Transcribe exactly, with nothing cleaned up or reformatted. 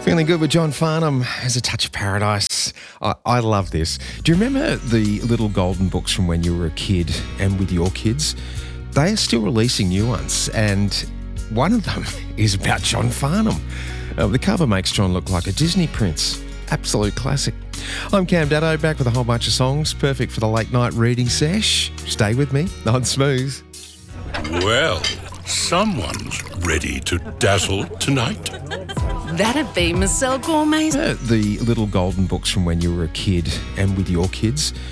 Feeling good with John Farnham as a touch of paradise. I, I love this. Do you remember the little golden books from when you were a kid and with your kids? They are still releasing new ones, and one of them is about John Farnham. Uh, the cover makes John look like a Disney prince. Absolute classic. I'm Cam Daddo, back with a whole bunch of songs, perfect for the late night reading sesh. Stay with me on Smooth. Well, someone's ready to dazzle tonight. That'd be Marcel Gourmet. Uh, the little golden books from when you were a kid and with your kids,